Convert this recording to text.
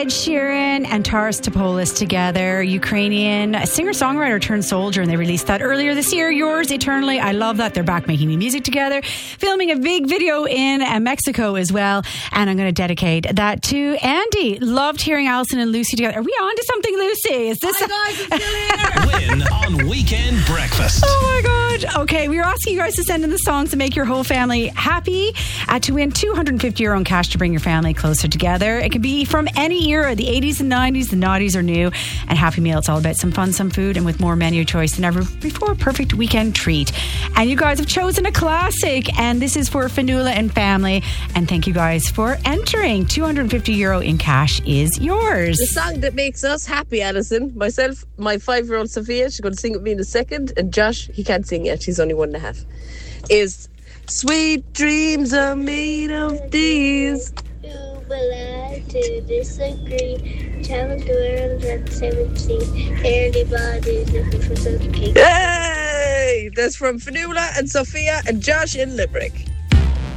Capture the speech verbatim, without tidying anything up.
Ed Sheeran and Taras Topolis together, Ukrainian singer-songwriter turned soldier, and they released that earlier this year. Yours Eternally. I love that. They're back making new music together, filming a big video in uh, Mexico as well. And I'm going to dedicate that to Andy. Loved hearing Alison and Lucy together. Are we on to something, Lucy? Is this... Hi guys, I'm still here. Win on Weekend Breakfast. Oh my God. Okay, we were asking you guys to send in the songs to make your whole family happy, uh, to win two hundred fifty euro in cash to bring your family closer together. It can be from any era, the eighties and nineties, the noughties or new. And Happy Meal, it's all about some fun, some food, and with more menu choice than ever before, a perfect weekend treat. And you guys have chosen a classic, and this is for Fanula and family. And thank you guys for entering. two hundred fifty euro in cash is yours. The song that makes us happy, Alison. Myself, my five-year-old Sophia, she's going to sing with me in a second. And Josh, he can't sing yet. He's only one and a half. Is Sweet Dreams Are Made of These. Who will I to disagree? Challenge the world at seventeen. Everybody's looking for some cake. Hey! That's from Fanula and Sophia and Josh in Limerick.